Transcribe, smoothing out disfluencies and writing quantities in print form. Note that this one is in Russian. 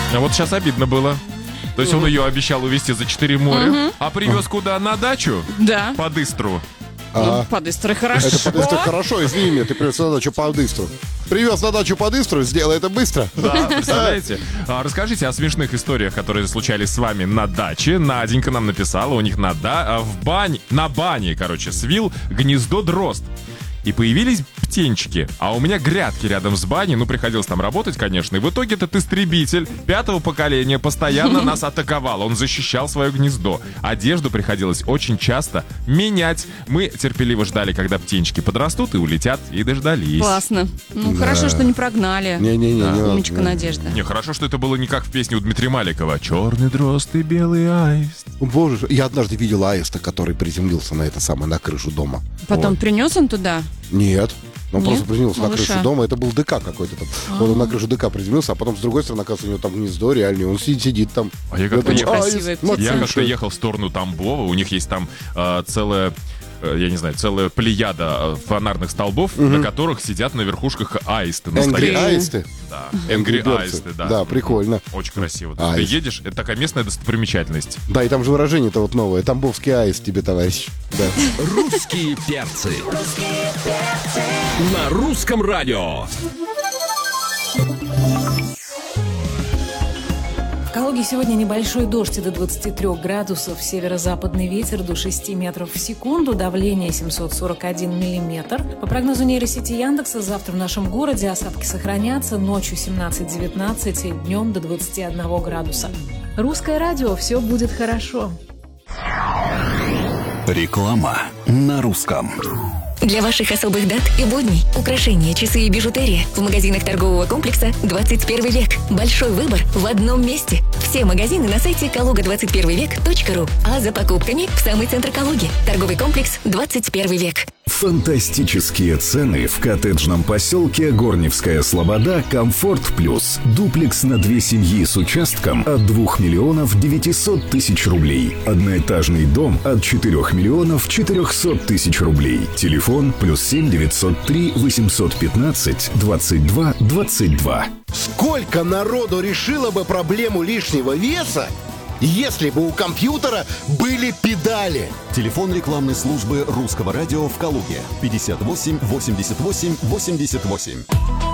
А вот сейчас обидно было. То есть он ее обещал увезти за 4 моря, а привез куда? На дачу? Да. Под Истру. Ну, под Истрой хорошо. Это под Истру хорошо, извини меня, ты привез на дачу под Истру. Привез на дачу под Истру, сделай это быстро. Да, представляете? Расскажите о смешных историях, которые случались с вами на даче. Наденька нам написала, у них на бане, свил гнездо дрозд. И появились птенчики, а у меня грядки рядом с баней, приходилось там работать, конечно. И в итоге этот истребитель 5-го поколения постоянно нас атаковал. Он защищал свое гнездо. Одежду приходилось очень часто менять. Мы терпеливо ждали, когда птенчики подрастут и улетят, и дождались. Классно. Хорошо, что не прогнали. Не-не-не. Умничка Надежда. Не, хорошо, что это было не как в песне у Дмитрия Маликова. «Черный дрозд и белый аист». Боже, я однажды видел аиста, который приземлился на крышу дома. Потом принес он туда? Нет. Он Нет? просто приземлился на Малыша. крышу дома. Это был ДК какой-то там. Он на крышу ДК приземлился, а потом с другой стороны, оказывается, у него там гнездо реально. Он сидит там. А я как-то Красивая птица. ехал в сторону Тамбова. У них есть там целая плеяда фонарных столбов, на которых сидят на верхушках аисты. Энгри аисты? Да, Энгри аисты, да. Да, прикольно. Очень красиво. То есть ты едешь, это такая местная достопримечательность. Да, и там же выражение-то вот новое. Тамбовский аист тебе, товарищ. Да. Русские перцы. На русском радио. В Калуге сегодня небольшой дождь до 23 градусов, северо-западный ветер до 6 метров в секунду, давление 741 миллиметр. По прогнозу нейросети Яндекса, завтра в нашем городе осадки сохранятся, ночью 17-19, днем до 21 градуса. Русское радио, все будет хорошо. Реклама на русском. Для ваших особых дат и будней украшения, часы и бижутерия в магазинах торгового комплекса «21 век». Большой выбор в одном месте. Все магазины на сайте kaluga21vek.ru. А за покупками в самый центр Калуги. Торговый комплекс «21 век». Фантастические цены в коттеджном поселке Горневская Слобода «Комфорт Плюс». Дуплекс на 2 семьи с участком от 2 миллионов 900 тысяч рублей. Одноэтажный дом от 4 миллионов 400 тысяч рублей. Телефон +7 903 815 22 22. Сколько народу решило бы проблему лишнего веса, если бы у компьютера были педали? Телефон рекламной службы Русского радио в Калуге 58 88 88.